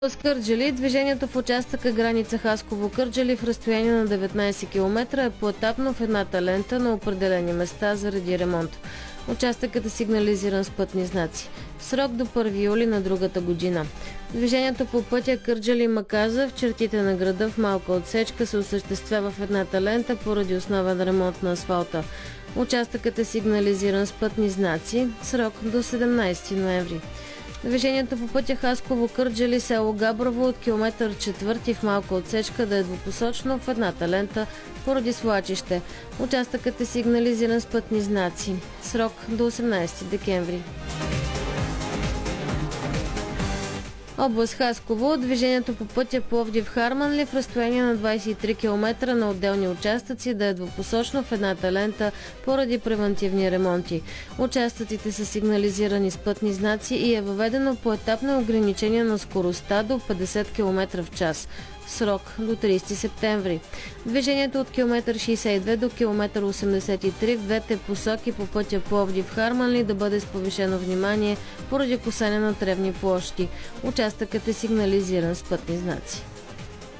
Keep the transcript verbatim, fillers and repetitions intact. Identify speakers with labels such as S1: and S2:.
S1: С Кърджали, движението в участъка граница Хасково-Кърджали в разстояние на деветнайсет километра е поетапно в едната лента на определени места заради ремонт. Участъкът е сигнализиран с пътни знаци. В срок до първи юли на другата година. Движението по пътя Кърджали-Маказа в чертите на града в малка отсечка се осъществява в едната лента поради основен ремонт на асфалта. Участъкът е сигнализиран с пътни знаци. Срок до седемнайсети ноември. Движението по пътя Хасково-Кърджали село Габрово от километър четвърти в малка отсечка да е двупосочно в едната лента поради свлачище. Участъкът е сигнализиран с пътни знаци. Срок до осемнайсети декември. Област Хасково, движението по пътя Пловдив-Харманли в разстояние на двайсет и три километра на отделни участъци да е двупосочно в едната лента поради превантивни ремонти. Участъците са сигнализирани с пътни знаци и е въведено поетапно ограничение на скоростта до петдесет километра в час. Срок до трийсети септември. Движението от километър шейсет и две до километър осемдесет и три в двете посоки по пътя Пловдив-Харманли да бъде с повишено внимание поради косене на тревни площи. Участъкът е сигнализиран с пътни знаци.